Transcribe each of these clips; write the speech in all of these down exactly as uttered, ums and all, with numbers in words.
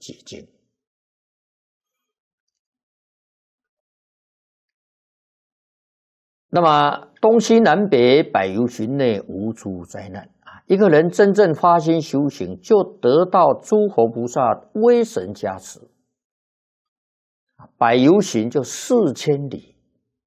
解经。那么东西南北百由旬内无诸灾难啊！一个人真正发心修行，就得到诸佛菩萨威神加持。百由旬就四千里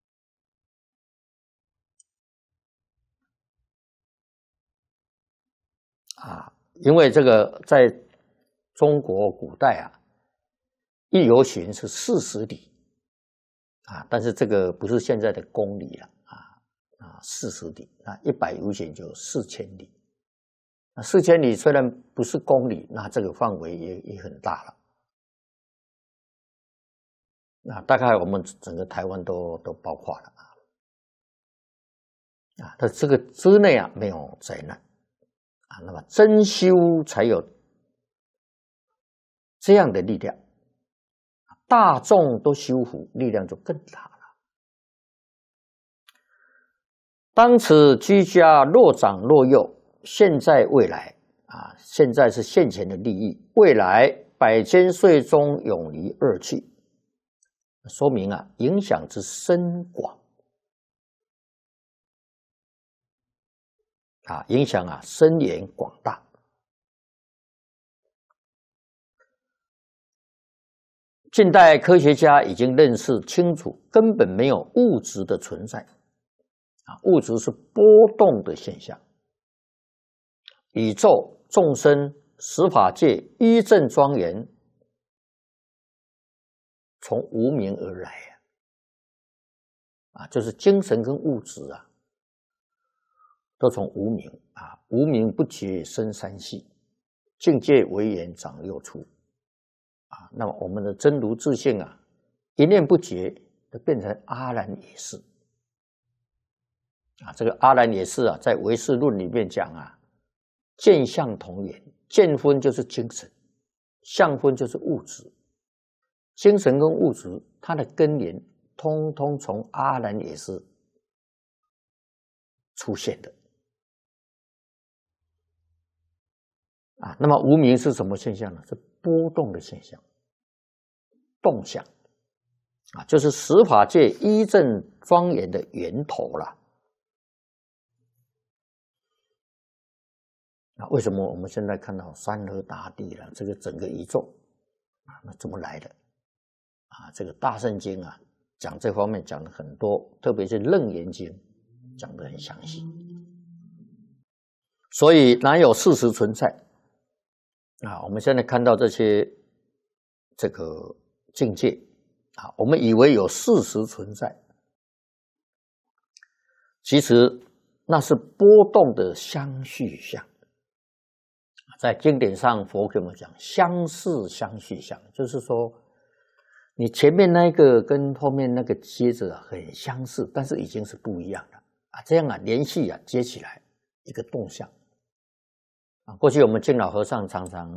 啊！因为这个在中国古代啊，一由旬是四十里啊，但是这个不是现在的公里了。啊，四十里，那一百由旬就四千里。那四千里虽然不是公里，那这个范围也也很大了。那大概我们整个台湾都都包括了啊。啊，它这个之内啊没有灾难啊，那么真修才有这样的力量，大众都修福，力量就更大了。当此居家若长若幼，现在未来啊，现在是现前的利益，未来百千岁中永离二趣，说明啊影响之深广啊，影响啊深远广大。近代科学家已经认识清楚，根本没有物质的存在。啊，物质是波动的现象，宇宙、众生、十法界一正庄严，从无明而来啊，啊，就是精神跟物质啊，都从无明啊，无明不觉生三系，境界为缘长六处啊。那么我们的真如自性啊，一念不觉就变成阿兰也是。啊，这个阿兰也是啊，在唯识论里面讲啊，见相同源，见分就是精神，相分就是物质，精神跟物质它的根源，通通从阿兰也是出现的啊。那么无明是什么现象呢？是波动的现象，动向啊，就是十法界一正庄严的源头了。那为什么我们现在看到山河大地了，这个整个宇宙啊，那怎么来的？啊，这个大圣经啊，讲这方面讲的很多，特别是楞严经讲的很详细。所以哪有事实存在啊？我们现在看到这些这个境界啊，我们以为有事实存在，其实那是波动的相续相。在经典上，佛给我们讲相似相续相，就是说，你前面那个跟后面那个接着很相似，但是已经是不一样了啊。这样啊，连续啊接起来一个动向啊。过去我们敬老和尚常常